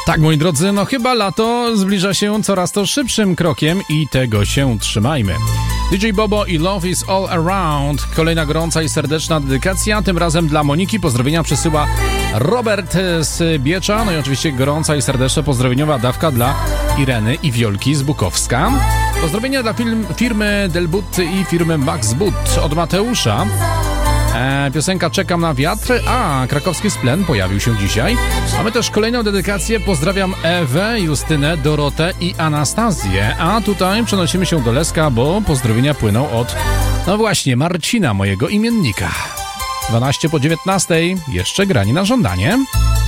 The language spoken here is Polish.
Tak, moi drodzy, no chyba lato zbliża się coraz to szybszym krokiem i tego się trzymajmy. DJ Bobo i Love is All Around. Kolejna gorąca i serdeczna dedykacja, tym razem dla Moniki. Pozdrowienia przesyła Robert z Biecza. No i oczywiście gorąca i serdeczna pozdrowieniowa dawka dla Ireny i Wiolki z Bukowska. Pozdrowienia dla firmy Delbut i firmy Max But od Mateusza. Piosenka Czekam na wiatr, a krakowski Splen pojawił się dzisiaj. Mamy też kolejną dedykację. Pozdrawiam Ewę, Justynę, Dorotę i Anastazję. A tutaj przenosimy się do Leska, bo pozdrowienia płyną od, no właśnie, Marcina, mojego imiennika. 12 po 19, jeszcze granie na żądanie.